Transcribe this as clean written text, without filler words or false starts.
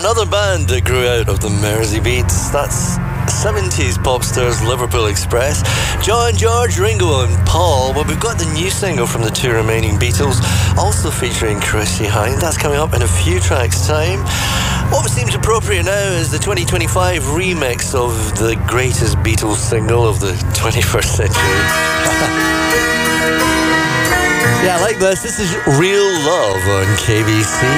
Another band that grew out of the Mersey Beats. That's 70s pop stars Liverpool Express. John, George, Ringo and Paul. Well, we've got the new single from the two remaining Beatles, also featuring Chrissie Hynde. That's coming up in a few tracks' time. What seems appropriate now is the 2025 remix of the greatest Beatles single of the 21st century. Yeah, I like this. This is Real Love on KBC.